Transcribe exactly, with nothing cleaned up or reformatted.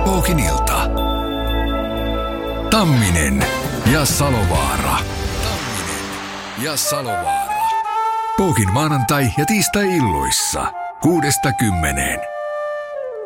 Pookin ilta. Tamminen ja Salovaara. Tamminen ja Salovaara. Pookin maanantai- ja tiistai-illoissa kuudesta kymmeneen.